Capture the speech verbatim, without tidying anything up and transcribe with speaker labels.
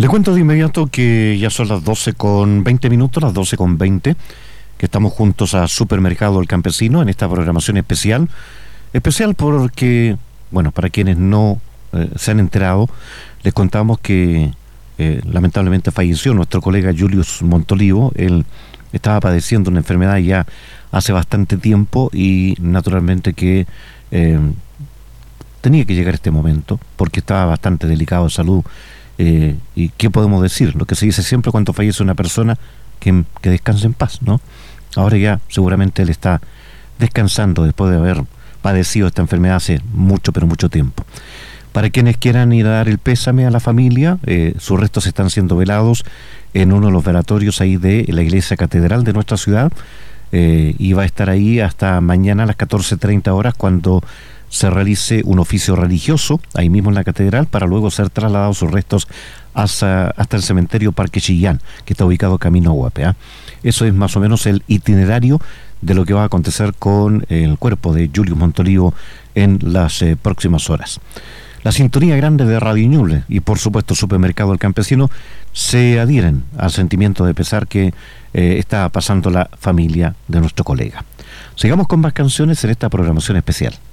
Speaker 1: Le cuento de inmediato que ya son las doce con veinte minutos, las doce con veinte, que estamos juntos a Supermercado El Campesino en esta programación especial. Especial porque, bueno, para quienes no eh, se han enterado, les contamos que eh, lamentablemente falleció nuestro colega Julius Montolivo. Él estaba padeciendo una enfermedad ya hace bastante tiempo y naturalmente que eh, tenía que llegar este momento porque estaba bastante delicado de salud. Eh, ¿Y qué podemos decir? Lo que se dice siempre cuando fallece una persona, que, que descanse en paz, ¿no? Ahora ya seguramente él está descansando después de haber padecido esta enfermedad hace mucho, pero mucho tiempo. Para quienes quieran ir a dar el pésame a la familia, eh, sus restos están siendo velados en uno de los velatorios ahí de la iglesia catedral de nuestra ciudad, eh, y va a estar ahí hasta mañana a las catorce treinta horas cuando se realice un oficio religioso ahí mismo en la catedral para luego ser trasladados sus restos hasta, hasta el cementerio Parque Chillán, que está ubicado camino a Huape, ¿eh? Eso es más o menos el itinerario de lo que va a acontecer con el cuerpo de Julius Montolivo en las eh, próximas horas. La sintonía grande de Radio Ñuble y por supuesto Supermercado El Campesino se adhieren al sentimiento de pesar que eh, está pasando la familia de nuestro colega. Sigamos con más canciones en esta programación especial.